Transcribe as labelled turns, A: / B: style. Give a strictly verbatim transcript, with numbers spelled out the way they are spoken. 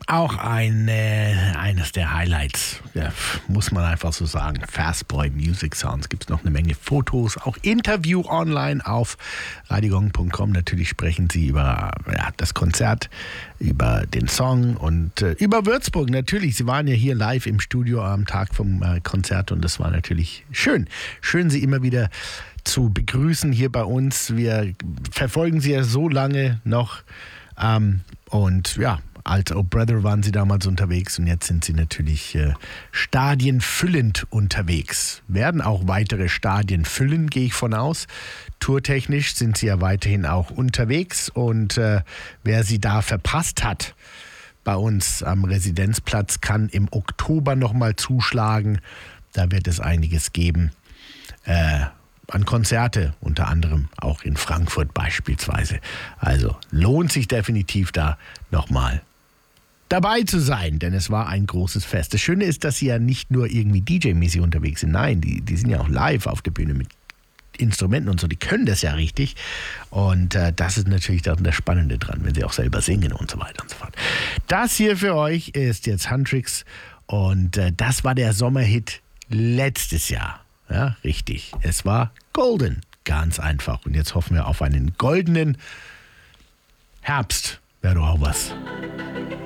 A: Auch ein, äh, eines der Highlights, ja, muss man einfach so sagen. Fastboy Music Sounds. Gibt es noch eine Menge Fotos, auch Interview online auf radiogong punkt com. Natürlich sprechen sie über ja, das Konzert, über den Song und äh, über Würzburg. Natürlich, sie waren ja hier live im Studio am Tag vom äh, Konzert und das war natürlich schön. Schön, sie immer wieder zu begrüßen hier bei uns. Wir verfolgen sie ja so lange noch ähm, und ja, als Oh Brother waren sie damals unterwegs und jetzt sind sie natürlich äh, stadienfüllend unterwegs. Werden auch weitere Stadien füllen, gehe ich von aus. Tourtechnisch sind sie ja weiterhin auch unterwegs und äh, wer sie da verpasst hat bei uns am Residenzplatz, kann im Oktober nochmal zuschlagen. Da wird es einiges geben äh, an Konzerte, unter anderem auch in Frankfurt beispielsweise. Also lohnt sich definitiv da nochmal dabei zu sein, denn es war ein großes Fest. Das Schöne ist, dass sie ja nicht nur irgendwie D J-mäßig unterwegs sind, nein, die, die sind ja auch live auf der Bühne mit Instrumenten und so, die können das ja richtig und äh, das ist natürlich dann das Spannende dran, wenn sie auch selber singen und so weiter und so fort. Das hier für euch ist jetzt Huntrix und äh, das war der Sommerhit letztes Jahr. Ja, richtig, es war Golden, ganz einfach und jetzt hoffen wir auf einen goldenen Herbst. Wäre doch auch was.